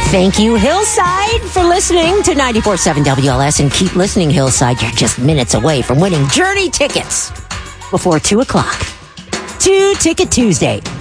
Thank you, Hillside, for listening to 94.7 WLS. And keep listening, Hillside. You're just minutes away from winning Journey tickets before 2 o'clock. 2 Ticket Tuesday.